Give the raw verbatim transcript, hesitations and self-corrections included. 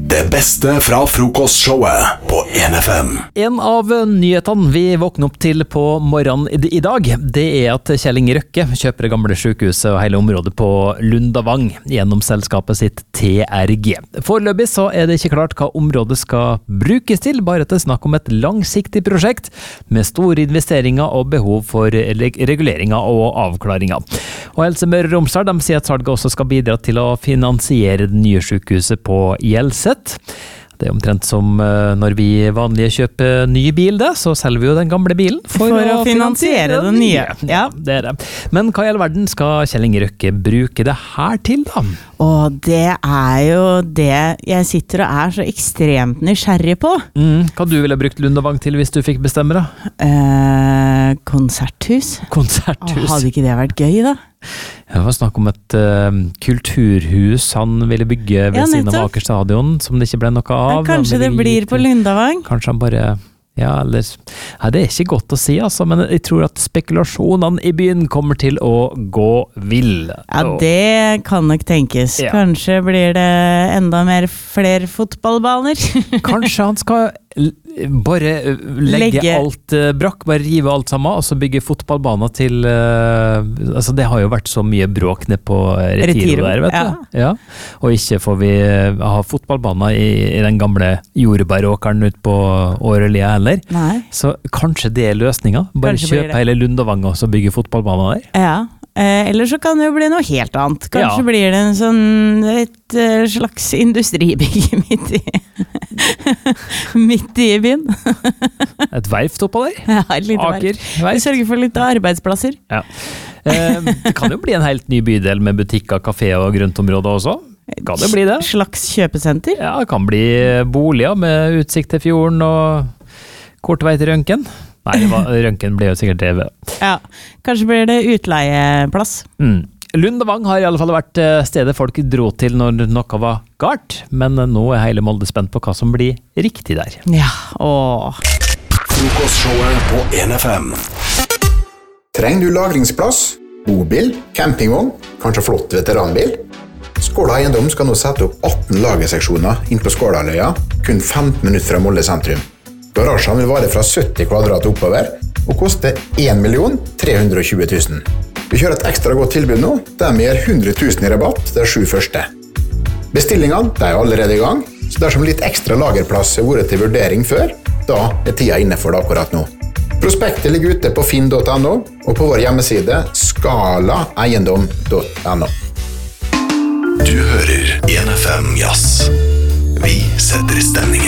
Det beste fra frokostshowet på en F M. En av nyhetene vi våkner opp til på morgenen i dag, det er at Kjell Inge Røkke kjøper det gamle sykehuset og hele området på Lundavang gjennom selskapet sitt T R G. Foreløpig så er det ikke klart hva området skal brukes til, bare at det er snakk om et langsiktig prosjekt med store investeringer og behov for reguleringer og avklaringer. Og Helse Møre og Romsdal de sier at salget også skal bidra til å finansiere det nye sykehuset på Hjelset. Det er omtrent som når vi vanlige kjøper ny bil, det, så selger vi jo den gamle bilen for, for å, å finansiere den nye. Ja, det er det. Men hva i all verden skal Kjell Inge Røkke bruke det her til, da? Og det er jo det jeg sitter og er så ekstremt nysgjerrig på. Mm, hva du ville brukt Lundavang til hvis du fikk bestemme, da? Eh, konserthus. Konserthus. Åh, hadde ikke det vært gøy, da? Det var snakk om et uh, kulturhus han ville bygge ved ja, siden av Aker stadion, som det ikke ble noe av. Ja, kanskje det blir på Lundavang? Kanskje han bare... Ja, eller... Ja, det er ikke godt å si, altså, men jeg tror at spekulasjonene i byen kommer til å gå vill. Ja, det kan nok tenkes. Ja. Kanskje blir det enda mer flere fotballbaner. Kanskje han skal bare legge, legge. alt uh, brakk, bare rive alt sammen, og så bygge fotballbaner til... Uh, altså, det har jo vært så mye bråk ned på Retiro, Retiro der, vet ja. du. Ja. Og ikke får vi uh, ha fotballbaner i, i den gamle jordbæråkeren ut på Årelia heller. Nei. Så kanskje det er løsninga. Bare kjøpe hele Lundavang og så bygge fotballbaner der. Ja. Eh, eller så kan det jo bli noe helt annet. Kanskje ja. blir det en sånn et uh, slags industribygg midt i midt i byen. Et verft oppå der? Ja, et lite Aker, verft. Vi sørger for litt arbeidsplasser. Ja. Eh, det kan jo bli en helt ny bydel med butikker, kafé og grøntområder også. Kan det bli det? Et slags kjøpesenter? Ja, det kan bli boliger med utsikt til fjorden og kort vei til Rønken. Nei, Rønken ble jo sikkert drevet. Ja, kanskje blir det utleieplass. Mm. Lundavang har i alle fall vært stedet folk dro til når noe var galt, men nå er hele Molde spent på hva som blir riktig der. Ja, åh. Frokostshowet på en F M. Trenger du lagringsplass? Bobil? Campingvogn? Kanskje flott veteranbil? Skåla Eiendom skal nå sette opp atten lagerseksjoner inn på Skålaløya, kun femten minutter fra Molde sentrum. Garasjen vil vare fra sytti kvadrat oppover og koste en million tre hundre og tjue tusen. Vi kjører et ekstra godt tilbud nå, der vi gir hundre tusen i rabatt de sju første. Bestillingene de er allerede i gang, så dersom litt ekstra lagerplass er vært til vurdering før, da er tida inne for det akkurat nå. Prospektet ligger ute på finn punktum no og på vår hjemmeside skala eiendom punktum no. Du hører en F M Jazz. Vi setter stemningen.